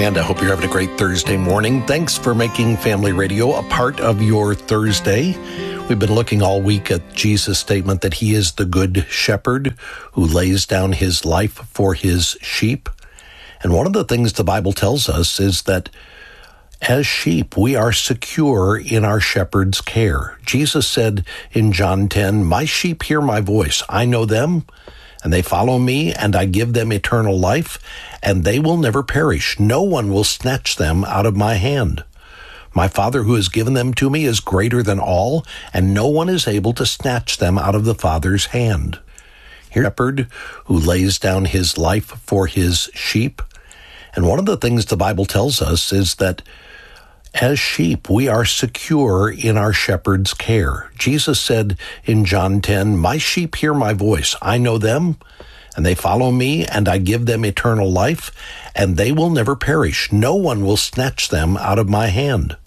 And I hope you're having a great Thursday morning. Thanks for making Family Radio a part of your Thursday. We've been looking all week at Jesus' statement that he is the good shepherd who lays down his life for his sheep. And one of the things the Bible tells us is that as sheep, we are secure in our shepherd's care. Jesus said in John 10, "My sheep hear my voice. I know them, and they follow me, and I give them eternal life, and they will never perish. No one will snatch them out of my hand. My Father who has given them to me is greater than all, and no one is able to snatch them out of the Father's hand." Here's a shepherd who lays down his life for his sheep. And one of the things the Bible tells us is that as sheep, we are secure in our shepherd's care. Jesus said in John 10, "My sheep hear my voice. I know them, and they follow me, and I give them eternal life, and they will never perish. No one will snatch them out of my hand."